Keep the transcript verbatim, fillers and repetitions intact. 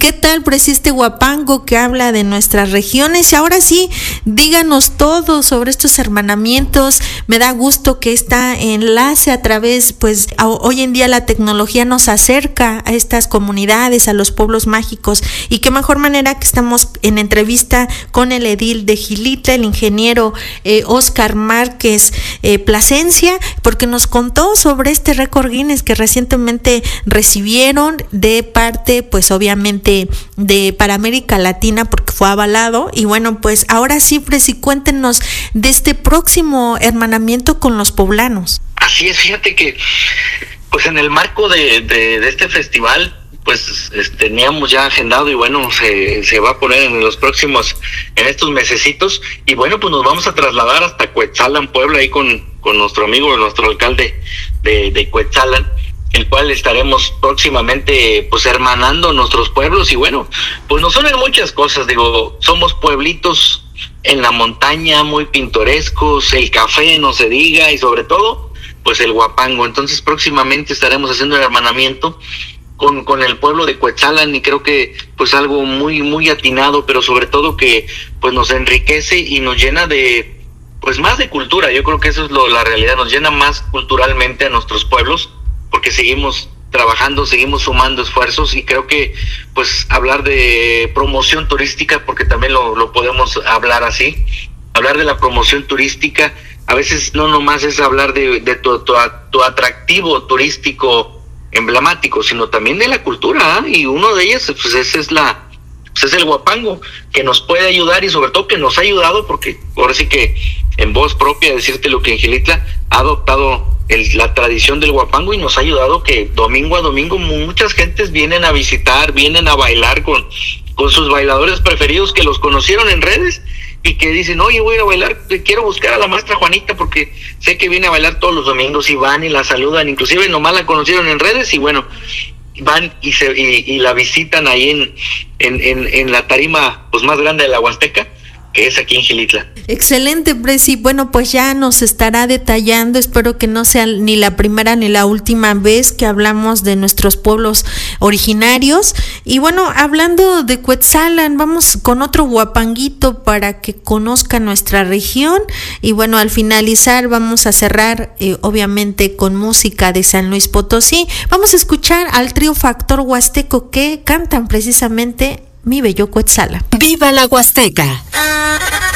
qué tal, pues, este guapango que habla de nuestras regiones? Y ahora sí, díganos todo sobre estos hermanamientos. Me da gusto que este enlace a través, pues, a, hoy en día la tecnología nos acerca a estas comunidades, a los pueblos mágicos, y qué mejor manera que estamos en entrevista con el edil de Xilitla, el ingeniero eh, Óscar Márquez eh, Plasencia, porque nos contó sobre este récord Guinness que recientemente recibieron de parte, pues obviamente de para América Latina, porque fue avalado. Y bueno, pues ahora sí, Presi, cuéntenos de este próximo hermanamiento con los poblanos. Así es, fíjate que pues en el marco de, de, de este festival, pues este, teníamos ya agendado y bueno, se, se va a poner en los próximos, en estos mesecitos, y bueno, pues nos vamos a trasladar hasta Cuetzalan, Puebla, ahí con, con nuestro amigo, nuestro alcalde de, de Cuetzalan, el cual estaremos próximamente pues hermanando nuestros pueblos. Y bueno, pues nos unen muchas cosas, digo, somos pueblitos en la montaña muy pintorescos, el café no se diga, y sobre todo pues el guapango. Entonces próximamente estaremos haciendo el hermanamiento con con el pueblo de Cuetzalan, y creo que pues algo muy muy atinado, pero sobre todo que pues nos enriquece y nos llena de pues más de cultura. Yo creo que eso es lo la realidad, nos llena más culturalmente a nuestros pueblos, porque seguimos trabajando, seguimos sumando esfuerzos, y creo que pues hablar de promoción turística, porque también lo, lo podemos hablar así, hablar de la promoción turística, a veces no nomás es hablar de, de tu, tu, tu atractivo turístico emblemático, sino también de la cultura, ¿eh? Y uno de ellos pues ese es la pues es el guapango, que nos puede ayudar, y sobre todo que nos ha ayudado, porque ahora sí que en voz propia decirte lo que en Xilitla ha adoptado el, la tradición del guapango, y nos ha ayudado que domingo a domingo muchas gentes vienen a visitar, vienen a bailar con, con sus bailadores preferidos que los conocieron en redes y que dicen, oye, voy a ir a bailar, quiero buscar a la maestra Juanita porque sé que viene a bailar todos los domingos, y van y la saludan, inclusive nomás la conocieron en redes, y bueno, van y se y, y la visitan ahí en, en, en, en la tarima pues más grande de la Huasteca, que es aquí en Xilitla. Excelente, Presi. Bueno, pues ya nos estará detallando. Espero que no sea ni la primera ni la última vez que hablamos de nuestros pueblos originarios. Y bueno, hablando de Cuetzalan, vamos con otro guapanguito para que conozca nuestra región. Y bueno, al finalizar vamos a cerrar eh, obviamente con música de San Luis Potosí. Vamos a escuchar al trío Factor Huasteco, que cantan precisamente Mi Bello Cuetzalan. ¡Viva la Huasteca!